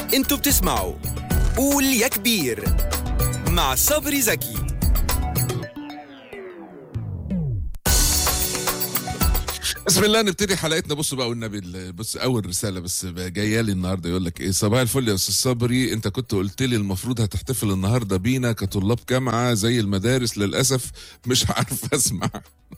انتوا بتسمعوا قول يا كبير مع صبري زكي. بسم الله نبتدي حلقتنا. بص بقى والنبي، بص اول رساله بس جايه لي النهارده يقول لك ايه: صباح الفل يا استاذ صبري، انت كنت قلت لي المفروض هتحتفل النهارده بينا كطلاب جامعه زي المدارس، للاسف مش عارف اسمع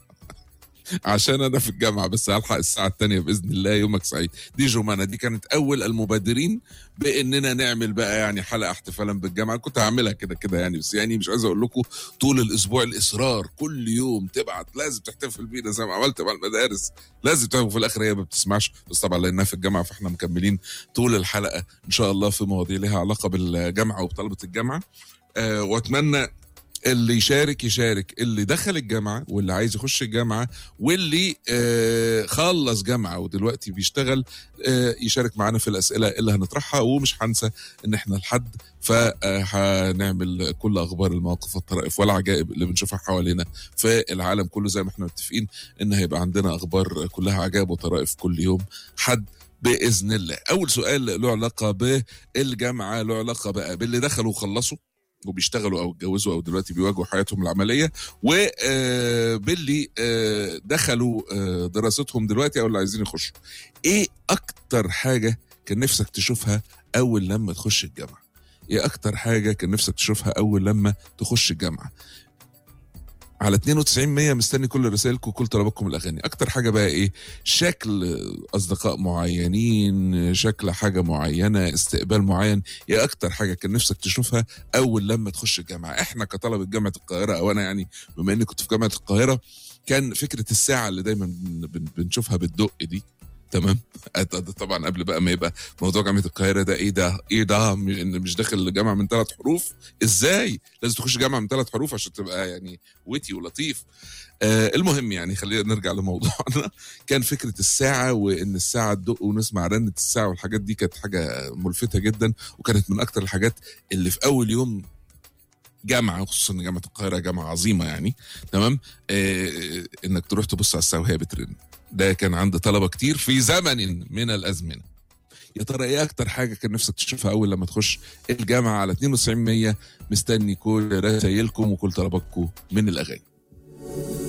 عشان انا في الجامعه، بس هلحق الساعه الثانيه باذن الله. يومك سعيد. دي جمانه، دي كانت اول المبادرين باننا نعمل بقى يعني حلقه احتفالا بالجامعه. كنت هعملها كده كده يعني، بس يعني مش عايز اقول لكم طول الاسبوع الاصرار كل يوم تبعت لازم تحتفل بينا زي ما عملت مع المدارس، لازم تحتفل. في الاخر هي ما بتسمعش، بس طبعا لانها في الجامعه فاحنا مكملين طول الحلقه ان شاء الله في مواضيع لها علاقه بالجامعه وبطلبه الجامعه. واتمنى اللي يشارك، اللي دخل الجامعة واللي عايز يخش الجامعة واللي خلص جامعة ودلوقتي بيشتغل، يشارك معنا في الأسئلة اللي هنطرحها. ومش هنسى ان احنا لحد فهنعمل كل اخبار المواقف والطرائف والعجائب اللي بنشوفها حوالينا في العالم كله، زي ما احنا متفقين ان هيبقى عندنا اخبار كلها عجائب وطرائف كل يوم حد بإذن الله. أول سؤال له علاقة بالجامعة، له علاقة بقى باللي دخلوا وخلصوا وبيشتغلوا او اتجوزوا او دلوقتي بيواجهوا حياتهم العمليه، وباللي دخلوا دراستهم دلوقتي او اللي عايزين يخشوا. ايه اكتر حاجه كان نفسك تشوفها اول لما تخش الجامعه؟ ايه اكتر حاجه كان نفسك تشوفها اول لما تخش الجامعه؟ على 92 مستني كل رسائلكم وكل طلباتكم الاغاني. اكتر حاجه بقى ايه؟ شكل اصدقاء معينين، شكل حاجه معينه، استقبال معين. ايه اكتر حاجه كان نفسك تشوفها اول لما تخش الجامعه؟ احنا كطلبه جامعه القاهره، او انا يعني بما اني كنت في جامعه القاهره، كان فكره الساعه اللي دايما بنشوفها بالدق دي، تمام. طبعا قبل بقى ما يبقى موضوع جامعه القاهره ده ايه ده ان مش داخل الجامعه من 3 حروف. ازاي لازم تخش جامعه من 3 حروف عشان تبقى يعني ويتي ولطيف؟ المهم يعني خلينا نرجع لموضوعنا. كان فكره الساعه، وان الساعه تدق ونسمع رنه الساعه والحاجات دي كانت حاجه ملفته جدا، وكانت من اكتر الحاجات اللي في اول يوم جامعه، خصوصا ان جامعه القاهره جامعه عظيمه يعني، تمام. انك تروح تبص على الساعه وهي بترن. ده كان عند طلبه كتير في زمن من الازمنه. يا ترى ايه اكتر حاجه كان نفسك تشوفها اول لما تخش الجامعه؟ على 92 مستني كل رسايلكم وكل طلباتكم من الاغاني.